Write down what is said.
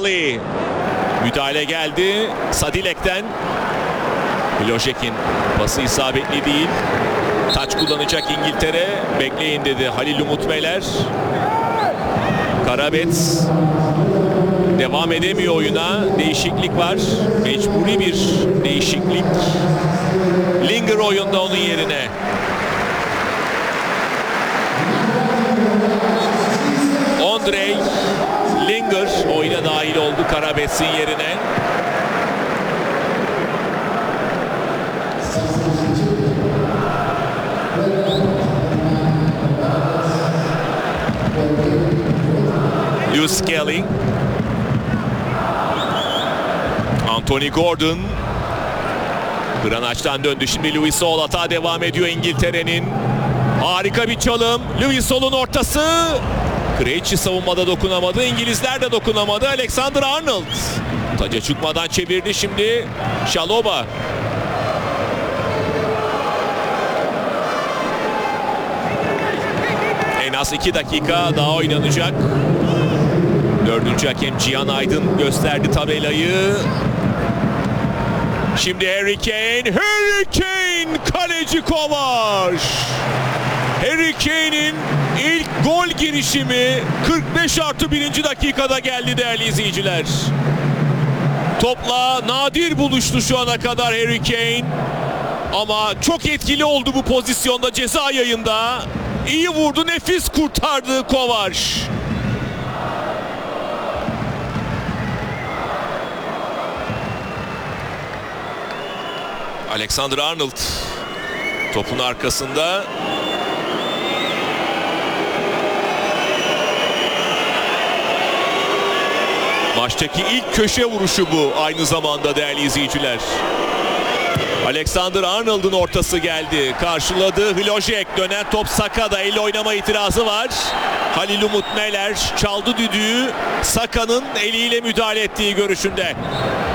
Skelly. Müdahale geldi Sadilek'ten. Hložek'in pası isabetli değil. Taç kullanacak İngiltere. Bekleyin dedi Halil Umut Meler. Karabets devam edemiyor oyuna. Değişiklik var. Mecburi bir değişiklik. Linger oyunda onun yerine. Ondrej Linger oyuna dahil oldu Karabets'in yerine. Lewis Skelly. Anthony Gordon. Granaç'tan döndü. Şimdi Louis Hall hata devam ediyor İngiltere'nin. Harika bir çalım. Louis Hall'un ortası. Krejci savunmada dokunamadı. İngilizler de dokunamadı. Alexander Arnold. Taca çıkmadan çevirdi şimdi. Şaloba. En az 2 dakika daha oynanacak. 4. hakem Cihan Aydın gösterdi tabelayı. Şimdi Harry Kane. Harry Kane! Kaleci Kovač. Harry Kane'in ilk gol girişimi 45+1. dakikada geldi değerli izleyiciler. Topla nadir buluştu şu ana kadar Harry Kane. Ama çok etkili oldu bu pozisyonda ceza yayında. İyi vurdu, nefis kurtardı Kovač. Alexander Arnold topun arkasında. Maçtaki ilk köşe vuruşu bu aynı zamanda değerli izleyiciler. Alexander Arnold'un ortası geldi. Karşıladı Hložek. Dönen top Saka'da. Elle oynama itirazı var. Halil Umut Meler çaldı düdüğü. Saka'nın eliyle müdahale ettiği görüşünde.